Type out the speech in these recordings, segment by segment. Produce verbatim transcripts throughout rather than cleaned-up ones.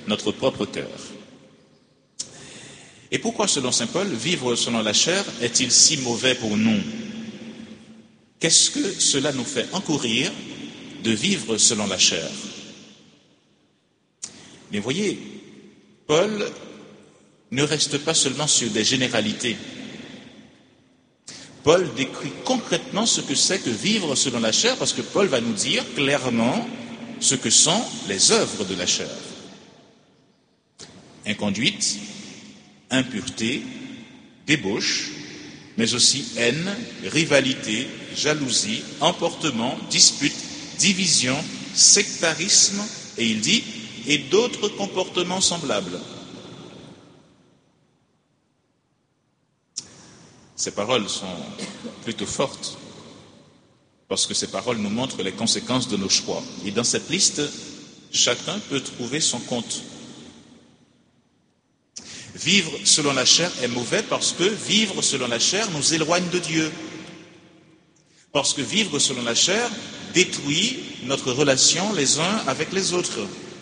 notre propre cœur. Et pourquoi, selon saint Paul, vivre selon la chair est-il si mauvais pour nous? Qu'est-ce que cela nous fait encourir de vivre selon la chair? Mais voyez, Paul ne reste pas seulement sur des généralités. Paul décrit concrètement ce que c'est que vivre selon la chair, parce que Paul va nous dire clairement ce que sont les œuvres de la chair. Inconduite, impureté, débauche, mais aussi haine, rivalité, jalousie, emportement, dispute, division, sectarisme, et il dit, et d'autres comportements semblables. Ces paroles sont plutôt fortes, parce que ces paroles nous montrent les conséquences de nos choix. Et dans cette liste, chacun peut trouver son compte. Vivre selon la chair est mauvais parce que vivre selon la chair nous éloigne de Dieu. Parce que vivre selon la chair détruit notre relation les uns avec les autres.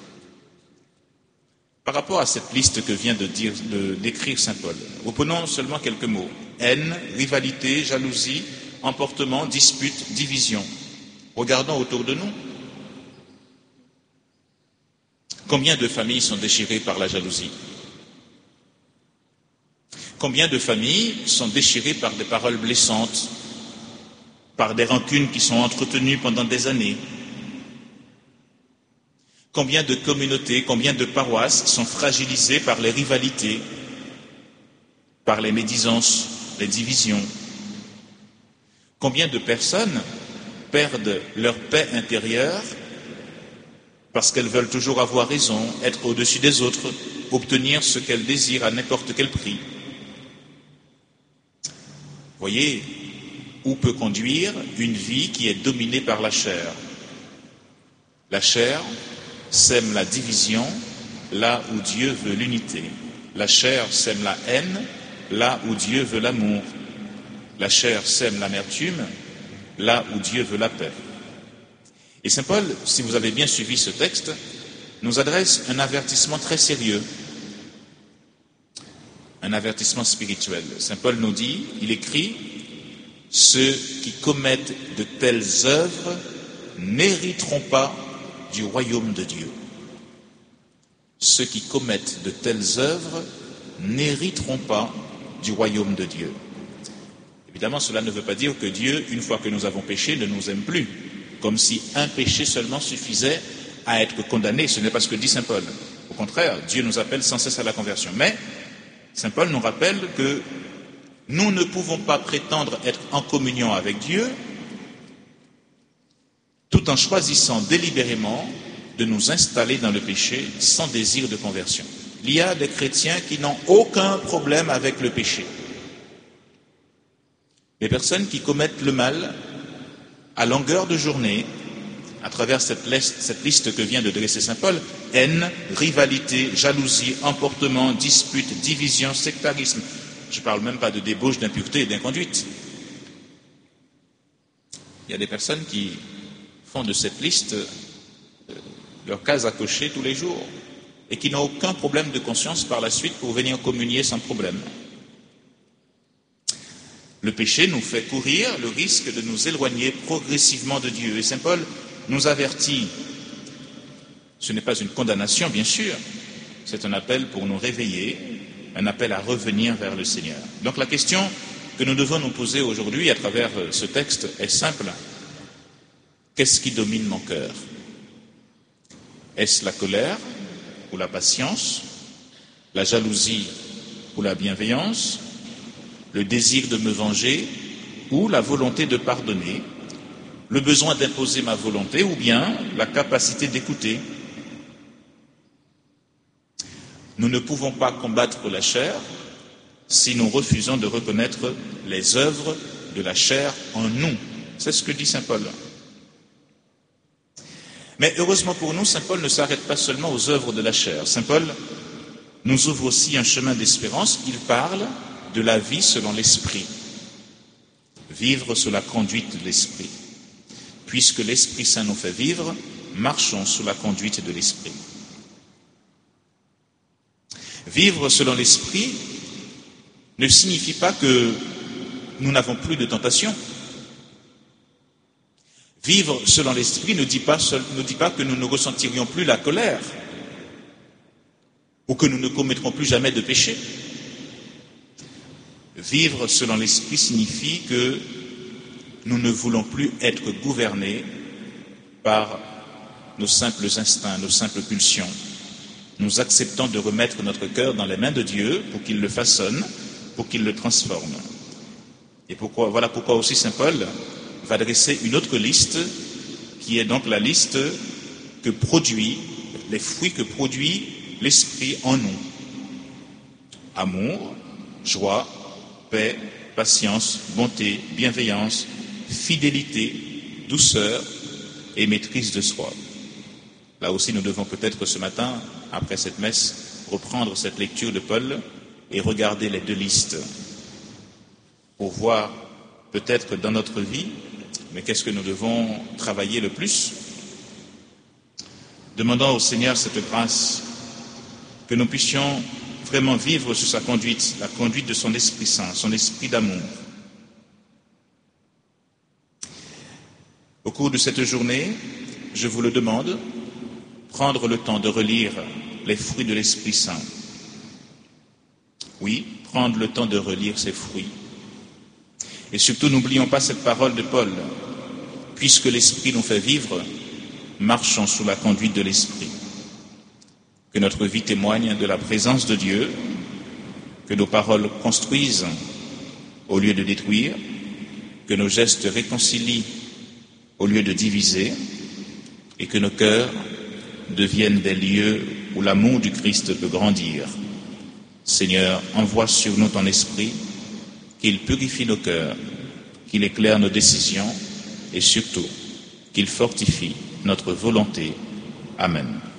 Par rapport à cette liste que vient de dire, de, d'écrire saint Paul, reprenons seulement quelques mots. Haine, rivalité, jalousie, emportement, dispute, division. Regardons autour de nous. Combien de familles sont déchirées par la jalousie? Combien de familles sont déchirées par des paroles blessantes, par des rancunes qui sont entretenues pendant des années? Combien de communautés, combien de paroisses sont fragilisées par les rivalités, par les médisances, les divisions? Combien de personnes perdent leur paix intérieure parce qu'elles veulent toujours avoir raison, être au-dessus des autres, obtenir ce qu'elles désirent à n'importe quel prix? Voyez où peut conduire une vie qui est dominée par la chair. La chair sème la division là où Dieu veut l'unité. La chair sème la haine là où Dieu veut l'amour. La chair sème l'amertume là où Dieu veut la paix. Et saint Paul, si vous avez bien suivi ce texte, nous adresse un avertissement très sérieux, un avertissement spirituel. Saint Paul nous dit, il écrit, « Ceux qui commettent de telles œuvres n'hériteront pas du royaume de Dieu. » Ceux qui commettent de telles œuvres n'hériteront pas du royaume de Dieu. Évidemment, cela ne veut pas dire que Dieu, une fois que nous avons péché, ne nous aime plus, comme si un péché seulement suffisait à être condamné. Ce n'est pas ce que dit saint Paul. Au contraire, Dieu nous appelle sans cesse à la conversion. Mais saint Paul nous rappelle que nous ne pouvons pas prétendre être en communion avec Dieu tout en choisissant délibérément de nous installer dans le péché sans désir de conversion. Il y a des chrétiens qui n'ont aucun problème avec le péché. Les personnes qui commettent le mal à longueur de journée, à travers cette liste, cette liste que vient de dresser saint Paul, haine, rivalité, jalousie, emportement, dispute, division, sectarisme. Je ne parle même pas de débauche, d'impureté et d'inconduite. Il y a des personnes qui font de cette liste euh, leur case à cocher tous les jours et qui n'ont aucun problème de conscience par la suite pour venir communier sans problème. Le péché nous fait courir le risque de nous éloigner progressivement de Dieu. Et saint Paul nous avertit, ce n'est pas une condamnation bien sûr, c'est un appel pour nous réveiller, un appel à revenir vers le Seigneur. Donc la question que nous devons nous poser aujourd'hui à travers ce texte est simple. Qu'est-ce qui domine mon cœur? Est-ce la colère ou la patience, la jalousie ou la bienveillance, le désir de me venger ou la volonté de pardonner, le besoin d'imposer ma volonté ou bien la capacité d'écouter? Nous ne pouvons pas combattre la chair si nous refusons de reconnaître les œuvres de la chair en nous. C'est ce que dit saint Paul. Mais heureusement pour nous, saint Paul ne s'arrête pas seulement aux œuvres de la chair. Saint Paul nous ouvre aussi un chemin d'espérance. Il parle de la vie selon l'esprit. Vivre sous la conduite de l'esprit. Puisque l'Esprit Saint nous fait vivre, marchons sous la conduite de l'esprit. Vivre selon l'esprit ne signifie pas que nous n'avons plus de tentation. Vivre selon l'esprit ne dit pas, ne dit pas que nous ne ressentirions plus la colère ou que nous ne commettrons plus jamais de péché. Vivre selon l'esprit signifie que nous ne voulons plus être gouvernés par nos simples instincts, nos simples pulsions. Nous acceptons de remettre notre cœur dans les mains de Dieu pour qu'il le façonne, pour qu'il le transforme. Et pourquoi, voilà pourquoi aussi Saint Paul va dresser une autre liste, qui est donc la liste que produit, les fruits que produit l'Esprit en nous. Amour, joie, paix, patience, bonté, bienveillance, fidélité, douceur et maîtrise de soi. Là aussi, nous devons peut-être ce matin, après cette messe, reprendre cette lecture de Paul et regarder les deux listes pour voir peut-être dans notre vie, mais qu'est-ce que nous devons travailler le plus? Demandons au Seigneur cette grâce, que nous puissions vraiment vivre sur sa conduite, la conduite de son Esprit Saint, son esprit d'amour. Au cours de cette journée, je vous le demande, prendre le temps de relire les fruits de l'Esprit Saint. Oui, prendre le temps de relire ces fruits. Et surtout, n'oublions pas cette parole de Paul. Puisque l'Esprit nous fait vivre, marchons sous la conduite de l'Esprit. Que notre vie témoigne de la présence de Dieu, que nos paroles construisent au lieu de détruire, que nos gestes réconcilient au lieu de diviser, et que nos cœurs deviennent des lieux où l'amour du Christ peut grandir. Seigneur, envoie sur nous ton Esprit, qu'il purifie nos cœurs, qu'il éclaire nos décisions et surtout qu'il fortifie notre volonté. Amen.